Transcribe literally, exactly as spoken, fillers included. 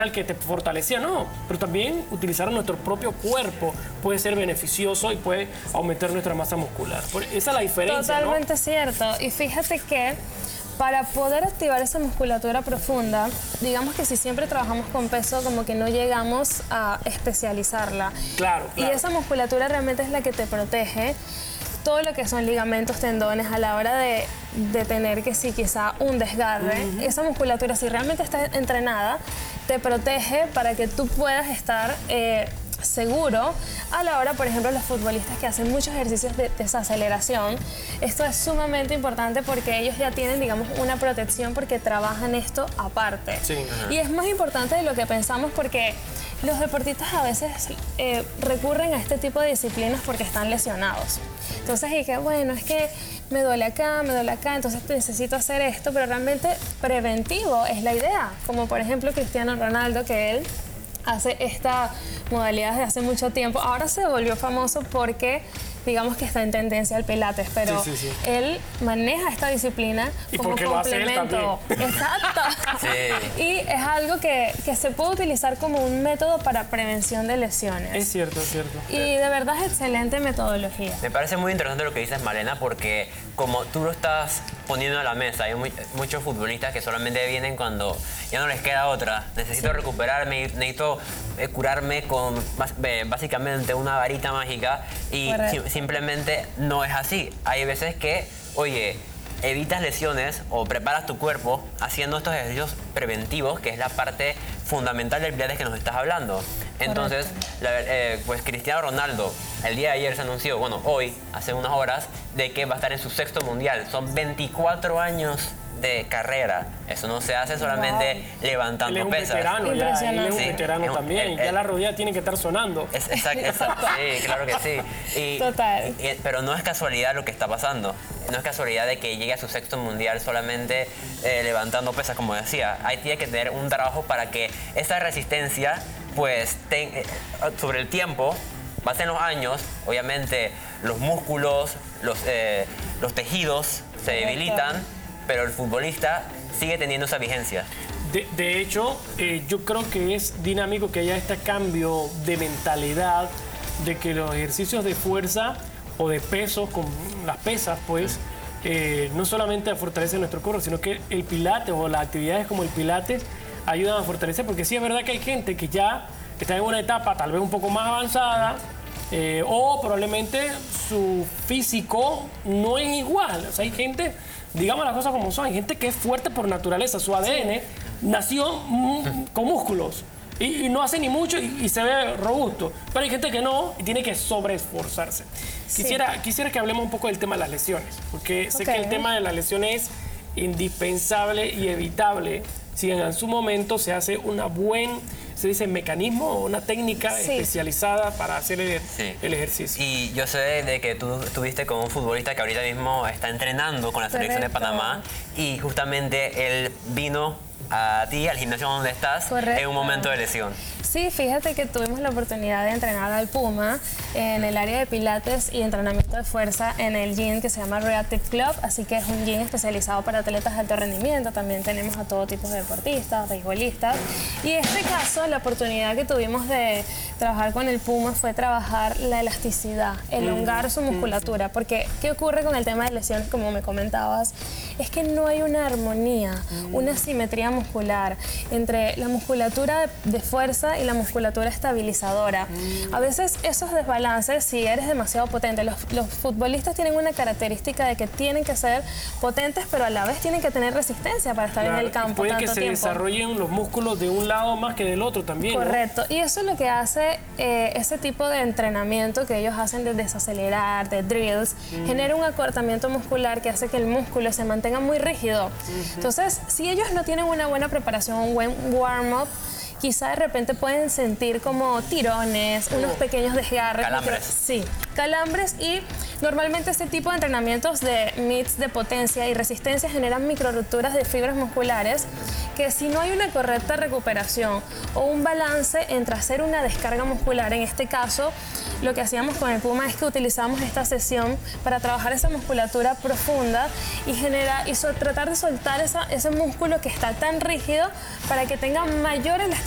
que te fortalecía, no, pero también utilizar nuestro propio cuerpo puede ser beneficioso y puede aumentar nuestra masa muscular. Esa es la diferencia, Totalmente ¿no? cierto. Y fíjate que para poder activar esa musculatura profunda, digamos que si siempre trabajamos con peso, como que no llegamos a especializarla. Claro, claro. Y esa musculatura realmente es la que te protege todo lo que son ligamentos, tendones, a la hora de, de tener que sí, quizá un desgarre. Uh-huh. Esa musculatura, si realmente está entrenada, te protege para que tú puedas estar eh, seguro a la hora, por ejemplo, los futbolistas que hacen muchos ejercicios de desaceleración. Esto es sumamente importante porque ellos ya tienen, digamos, una protección porque trabajan esto aparte. Sí, uh-huh. Y es más importante de lo que pensamos porque los deportistas a veces eh, recurren a este tipo de disciplinas porque están lesionados. Entonces dije, bueno, es que me duele acá, me duele acá, entonces necesito hacer esto, pero realmente preventivo es la idea. Como por ejemplo Cristiano Ronaldo, que él hace esta modalidad desde hace mucho tiempo. Ahora se volvió famoso porque digamos que está en tendencia al pilates, pero sí, sí, sí. él maneja esta disciplina y como complemento. Exacto. Sí. Y es algo que, que se puede utilizar como un método para prevención de lesiones. Es cierto, es cierto. Y de verdad es excelente metodología. Me parece muy interesante lo que dices, Malena, porque como tú lo estás poniendo a la mesa, hay muy, muchos futbolistas que solamente vienen cuando ya no les queda otra. Necesito sí. recuperarme, necesito eh, curarme con eh, básicamente una varita mágica y si, simplemente no es así. Hay veces que, oye, evitas lesiones o preparas tu cuerpo haciendo estos ejercicios preventivos, que es la parte fundamental del pilates que nos estás hablando. Entonces, la, eh, pues Cristiano Ronaldo, el día de ayer se anunció, bueno, hoy, hace unas horas, de que va a estar en su sexto mundial. Son veinticuatro años de carrera. Eso no se hace solamente wow. levantando él es un pesas. Veterano, ya, él es un sí, veterano es un, también. El, ya el, la rodilla tiene que estar sonando. Es, exacto, exacto, sí, claro que sí. Y, Total. Y, pero no es casualidad lo que está pasando. No es casualidad de que llegue a su sexto mundial solamente eh, levantando pesas, como decía. Ahí tiene que tener un trabajo para que esa resistencia, pues, ten, eh, sobre el tiempo, pasen los años, obviamente los músculos, los, eh, los tejidos se debilitan, pero el futbolista sigue teniendo esa vigencia. De, de hecho, eh, yo creo que es dinámico que haya este cambio de mentalidad de que los ejercicios de fuerza o de peso, con las pesas, pues, eh, no solamente fortalecen nuestro cuerpo, sino que el pilates o las actividades como el pilates ayudan a fortalecer, porque sí es verdad que hay gente que ya está en una etapa tal vez un poco más avanzada, eh, o probablemente su físico no es igual. O sea, hay gente, digamos las cosas como son, hay gente que es fuerte por naturaleza, su A D N sí. nació mm, con músculos y, y no hace ni mucho y, y se ve robusto, pero hay gente que no y tiene que sobreesforzarse. Sí. Quisiera, quisiera que hablemos un poco del tema de las lesiones, porque sé okay. que el tema de las lesiones es indispensable y evitable si en su momento se hace una buena, se dice mecanismo o una técnica sí. especializada para hacer el, sí. el ejercicio. Y yo sé de que tú estuviste con un futbolista que ahorita mismo está entrenando con la selección Correcto. de Panamá y justamente él vino a ti, al gimnasio donde estás, Correcto. en un momento de lesión. Sí, fíjate que tuvimos la oportunidad de entrenar al Puma en el área de pilates y entrenamiento de fuerza en el gym que se llama Reactive Club, así que es un gym especializado para atletas de alto rendimiento. También tenemos a todo tipo de deportistas, beisbolistas. Y en este caso, la oportunidad que tuvimos de trabajar con el Puma fue trabajar la elasticidad, elongar su musculatura, porque ¿qué ocurre con el tema de lesiones, como me comentabas? Es que no hay una armonía, una simetría muscular entre la musculatura de fuerza y la musculatura estabilizadora. Mm. A veces esos desbalances, si eres demasiado potente, los, los futbolistas tienen una característica de que tienen que ser potentes, pero a la vez tienen que tener resistencia para estar claro, en el campo puede tanto que se tiempo. desarrollen los músculos de un lado más que del otro también. Correcto. ¿no? Y eso es lo que hace eh, ese tipo de entrenamiento que ellos hacen de desacelerar, de drills, mm. genera un acortamiento muscular que hace que el músculo se mantenga muy rígido. Mm-hmm. Entonces, si ellos no tienen una buena preparación, un buen warm-up, quizá de repente pueden sentir como tirones, oh. unos pequeños desgarres. Calambres. Sí, calambres y normalmente este tipo de entrenamientos de mix de potencia y resistencia generan micro rupturas de fibras musculares que si no hay una correcta recuperación o un balance entre hacer una descarga muscular, en este caso lo que hacíamos con el Puma es que utilizamos esta sesión para trabajar esa musculatura profunda y, genera, y so, tratar de soltar esa, ese músculo que está tan rígido para que tenga mayor elasticidad